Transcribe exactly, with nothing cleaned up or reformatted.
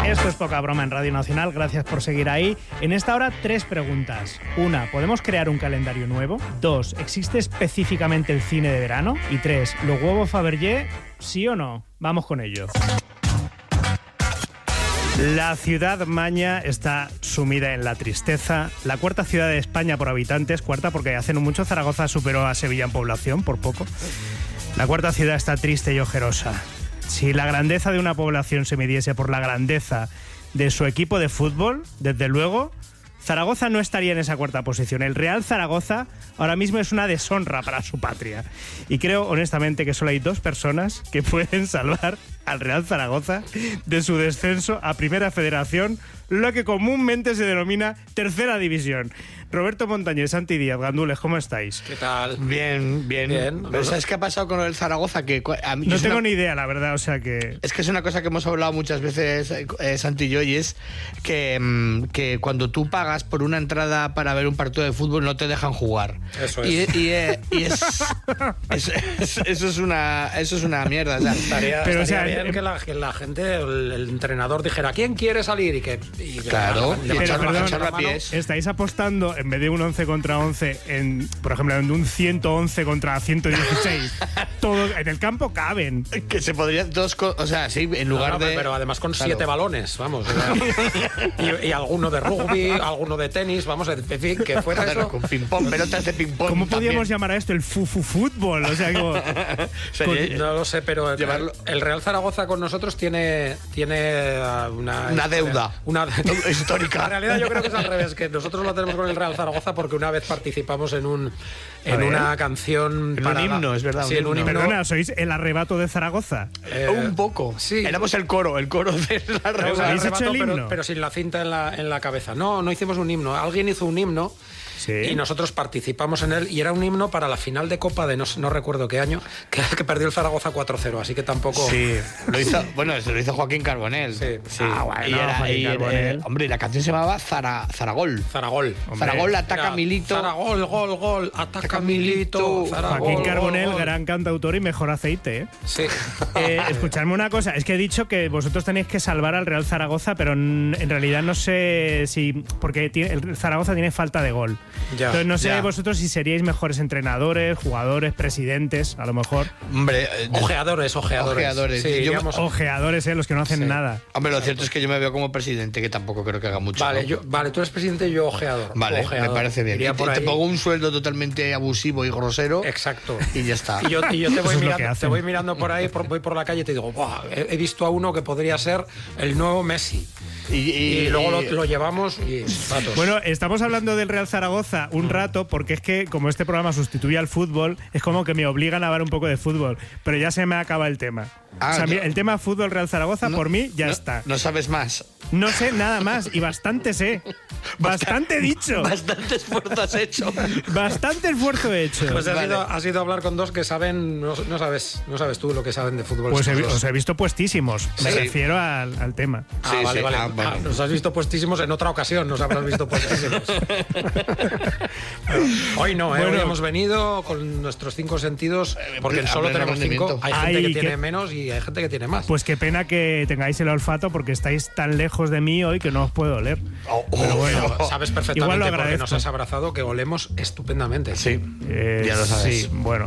Esto es Poca Broma en Radio Nacional, gracias por seguir ahí. En esta hora, tres preguntas. Una, ¿podemos crear un calendario nuevo? Dos, ¿existe específicamente el cine de verano? Y tres, ¿los huevos Fabergé, sí o no? Vamos con ello. La ciudad maña está sumida en la tristeza. La cuarta ciudad de España por habitantes, cuarta porque hace no mucho Zaragoza superó a Sevilla en población, por poco. La cuarta ciudad está triste y ojerosa. Si la grandeza de una población se midiese por la grandeza de su equipo de fútbol, desde luego, Zaragoza no estaría en esa cuarta posición. El Real Zaragoza ahora mismo es una deshonra para su patria. Y creo, honestamente, que solo hay dos personas que pueden salvar al Real Zaragoza de su descenso a Primera Federación, lo que comúnmente se denomina Tercera División. Roberto Montañés, Santi Díaz, Gandules, ¿cómo estáis? ¿Qué tal? Bien, bien. bien. Pero ¿sabes qué ha pasado con el Zaragoza? Que a mí, no tengo una, ni idea, la verdad, o sea que... Es que es una cosa que hemos hablado muchas veces, eh, Santi y yo, y es que, mm, que cuando tú pagas por una entrada para ver un partido de fútbol no te dejan jugar. Eso y, es. Y, eh, y es, es, es... Eso es una, eso es una mierda. O sea, estaría pero, estaría o sea, bien eh, que, la, que la gente, el, el entrenador dijera ¿quién quiere salir? Y que... Y que claro, le, y le echar, perdón, echar a pies. Estáis apostando, en vez de un once contra once, en, por ejemplo, en un ciento once contra ciento dieciséis. Todos en el campo caben. Que se podrían dos... O sea, sí, en lugar no, no, de... Pero además con claro. siete balones, vamos. y, y alguno de rugby, alguno de tenis, vamos, en fin, que fuera Claro, eso. con ping-pong, pelotas de ping-pong. ¿Cómo podíamos también. llamar a esto? El fufu fútbol. O sea, como... Sería- No lo sé, pero el, Llevarlo- el Real Zaragoza con nosotros tiene, tiene uh, una... Una deuda. Una histórica. En realidad yo creo que es al revés, que nosotros lo tenemos con el Real Zaragoza porque una vez participamos en un A en ver. una canción... En para un himno, es verdad. Sí, un en un himno. himno. Perdona, ¿sois el arrebato de Zaragoza? Eh, Un poco. sí. Éramos el coro, el coro de la No, reunión. ¿Habéis arrebato, hecho el pero, himno? pero sin la cinta en la, en la cabeza. No, no hicimos un himno. Alguien hizo un himno Sí. y nosotros participamos en él y era un himno para la final de Copa de no, no recuerdo qué año, que, que perdió el Zaragoza cuatro cero, así que tampoco... Sí, lo hizo, bueno, se lo hizo Joaquín Carbonell. Sí. Ah, bueno, y era, Joaquín y, Carbonell. eh, hombre, y la canción se llamaba Zara, Zaragol. Zaragol. Zaragol ataca Era Milito. Zaragol, gol, gol, ataca Milito. Zaragol, Joaquín Carbonell, gol. gran cantautor y mejor aceite, ¿eh? Sí. Eh, escuchadme una cosa, es que he dicho que vosotros tenéis que salvar al Real Zaragoza, pero en, en realidad no sé si... Porque tiene, el Zaragoza tiene falta de gol. Ya, Entonces no sé ya. vosotros si seríais mejores entrenadores, jugadores, presidentes, a lo mejor. Hombre, eh, Ojeadores, ojeadores. Ojeadores. Sí, Yo- digamos- Ojeadores, ¿eh? Los que no hacen Sí. nada. hombre, lo cierto es que yo me veo como presidente, que tampoco creo que haga mucho. Vale, ¿no? yo, vale, tú eres presidente y yo ojeador. Vale, Ojeador. me parece bien. Iría Y te, por te ahí. pongo un sueldo totalmente abusivo y grosero. Exacto. Y ya está. Y yo, y yo te, voy Eso es lo que mirando, te hacen. voy mirando por ahí, por, voy por la calle y te digo, "Buah, he, he visto a uno que podría ser el nuevo Messi". Y, Y, luego lo, lo llevamos y ratos. Bueno, estamos hablando del Real Zaragoza un rato porque es que como este programa sustituye al fútbol, es como que me obligan a hablar un poco de fútbol, pero ya se me acaba el tema. Ah, o sea, no. mira, el tema fútbol Real Zaragoza No, por mí ya no- está. No sabes más. No sé nada más y bastante sé. Bastante dicho. Bastante esfuerzo has hecho. Bastante esfuerzo he hecho. Pues has, Vale. ido, has ido a hablar con dos que saben, no, no sabes no sabes tú lo que saben de fútbol. Pues he, estos vi- dos. os he visto puestísimos. Me Sí. refiero al, al tema. Ah, Sí, vale, sí. vale. Ah, bueno. Ah, nos has visto puestísimos en otra ocasión, nos habrás visto puestísimos. Hoy no, ¿eh? Bueno. Hoy hemos venido con nuestros cinco sentidos, porque a solo pleno tenemos cinco. rendimiento. Hay gente Ay, que qué- tiene menos y hay gente que tiene más. Pues qué pena que tengáis el olfato porque estáis tan lejos de mí hoy que no os puedo oler. Oh, Pero bueno, Pero sabes igual perfectamente lo porque agradezco. nos has abrazado que olemos estupendamente. Sí, Eh, ya lo sabes. Sí, bueno.